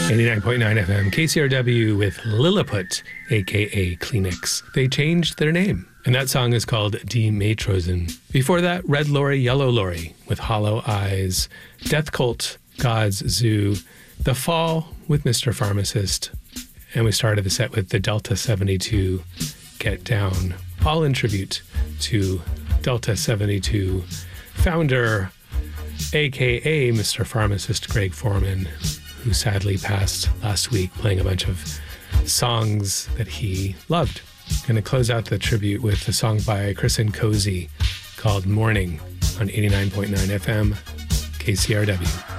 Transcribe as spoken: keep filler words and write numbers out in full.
eighty-nine point nine F M, K C R W with Lilliput, a k a. Kleenex. They changed their name, and that song is called Die Matrosen. Before that, Red Lorry, Yellow Lorry with Hollow Eyes, Death Cult, God's Zoo, The Fall with Mister Pharmacist, and we started the set with the Delta seventy-two, Get Down, all in tribute to Delta seventy-two founder, a k a. Mister Pharmacist Greg Foreman, who sadly passed last week playing a bunch of songs that he loved. I'm going to close out the tribute with a song by Chris and Cozy called Morning on eighty-nine point nine F M, K C R W.